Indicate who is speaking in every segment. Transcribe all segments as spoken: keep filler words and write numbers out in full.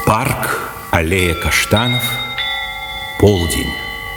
Speaker 1: Парк, аллея каштанов, полдень.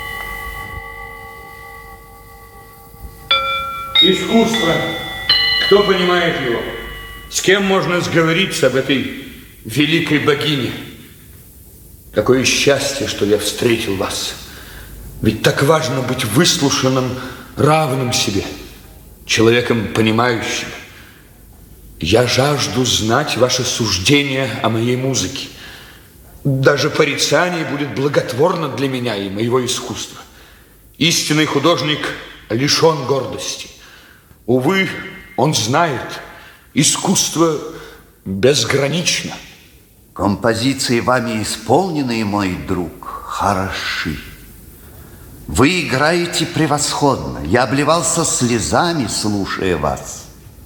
Speaker 2: Искусство. Кто понимает его? С кем можно сговориться об этой великой богине? Какое счастье, что я встретил вас. Ведь так важно быть выслушанным, равным себе, человеком понимающим. Я жажду знать ваше суждение о моей музыке. Даже порицание будет благотворно для меня и моего искусства. Истинный художник лишен гордости. Увы, он знает, искусство безгранично.
Speaker 3: Композиции вами исполненные, мой друг, хороши. Вы играете превосходно. Я обливался слезами, слушая вас.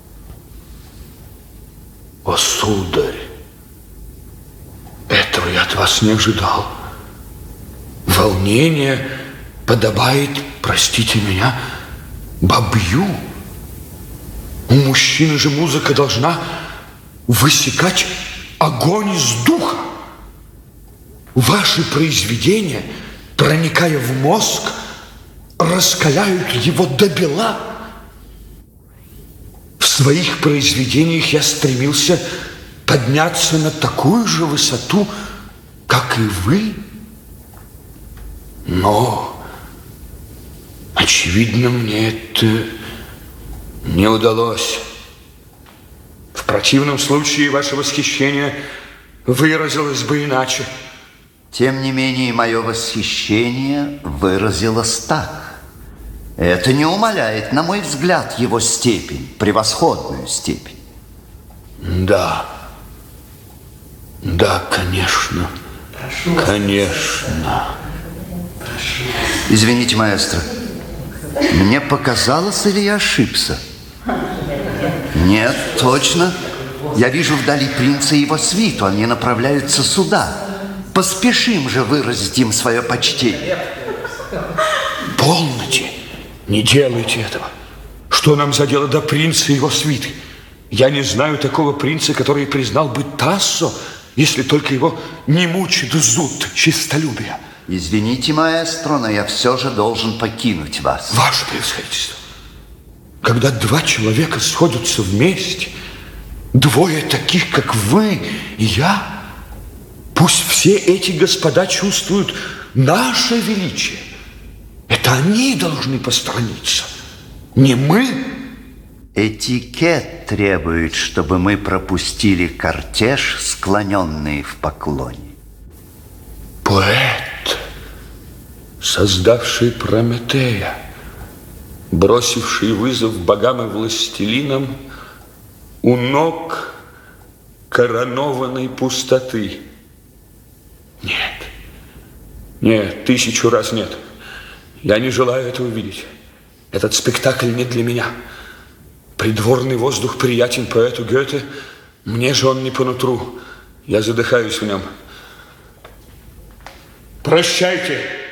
Speaker 2: О, сударь, этого я от вас не ожидал. Волнение подобает, простите меня, бабью. У мужчины же музыка должна высекать огонь из духа. Ваши произведения, проникая в мозг, раскаляют его до бела. В своих произведениях я стремился подняться на такую же высоту, как и вы. Но, очевидно, мне это не удалось. В противном случае ваше восхищение выразилось бы иначе.
Speaker 3: Тем не менее, мое восхищение выразилось так. Это не умаляет, на мой взгляд, его степень, превосходную степень.
Speaker 2: Да. Да, конечно.
Speaker 4: Прошу вас.
Speaker 2: Конечно.
Speaker 4: Прошу.
Speaker 3: Извините, маэстро, мне показалось, или я ошибся? Нет, точно. Я вижу вдали принца и его свиту. Они направляются сюда. Поспешим же выразить им свое почтение.
Speaker 2: Полноте. Не делайте этого. Что нам за дело до принца и его свиты? Я не знаю такого принца, который признал бы Тассо, если только его не мучит зуд честолюбия.
Speaker 3: Извините, маэстро, но я все же должен покинуть вас.
Speaker 2: Ваше превосходительство, когда два человека сходятся вместе, двое таких, как вы и я, пусть все эти господа чувствуют наше величие. Это они должны посторониться, не мы.
Speaker 3: Этикет требует, чтобы мы пропустили кортеж, склоненные в поклоне.
Speaker 2: Поэт, создавший Прометея, бросивший вызов богам и властелинам у ног коронованной пустоты. Нет, нет, тысячу раз нет. Я не желаю этого видеть. Этот спектакль не для меня. Придворный воздух приятен поэту Гёте, мне же он не по нутру. Я задыхаюсь в нем. Прощайте.